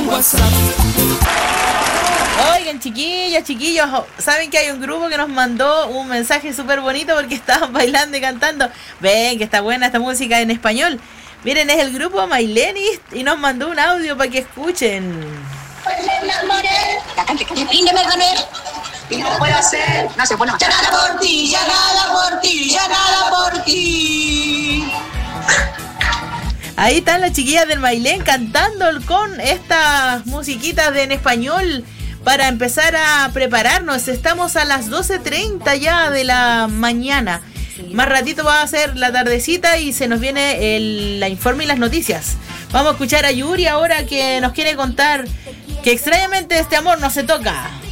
un WhatsApp. Oigan, chiquillos, ¿saben que hay un grupo que nos mandó un mensaje súper bonito porque estaban bailando y cantando? Ven, que está buena esta música en español. Miren, es el grupo Mailenis y nos mandó un audio para que escuchen. Y no puedo hacer, no sé, bueno, ya nada por ti, ya nada por ti, ya nada por ti. Ahí están las chiquillas del Mailén cantando con estas musiquitas en español para empezar a prepararnos. Estamos a las 12:30 ya de la mañana. Más ratito va a ser la tardecita y se nos viene la informe y las noticias. Vamos a escuchar a Yuri ahora que nos quiere contar que extrañamente este amor no se toca.